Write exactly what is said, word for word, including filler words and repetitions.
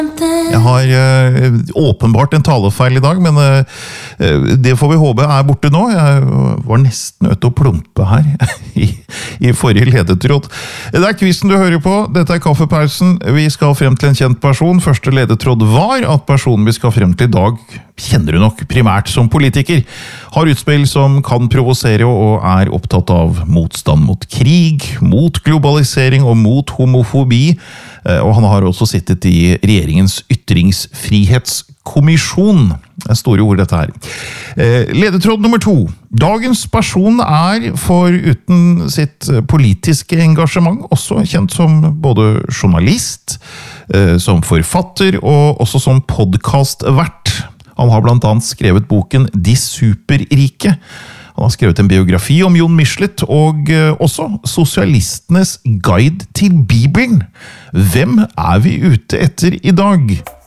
Jeg har uh, åpenbart en talefeil i dag, men uh, det får vi håpe er borte nå. Jeg var nesten nødt til å plumpe her i, i forrige ledetråd. Det er quizen du hører på. Dette er kaffepausen. Vi skal frem til en kjent person. Første ledetråd var at personen vi skal frem til i dag kjenner du nok primært som politiker. Har utspill som kan provosere og er opptatt av motstand mot krig, mot globalisering og mot homofobi. Og han har også sittet i regjeringens ytringsfrihetskommisjon. Det er store ord dette her. Ledetråd nummer to. Dagens person er foruten sitt politiske engasjement også kjent som både journalist, som forfatter og også som podcastvert. Han har blant annet skrevet boken De Superrike. Han har skrevet en biografi om Jon Michelet, og også Sosialistenes guide til Bibelen. Hvem er vi ute etter i dag?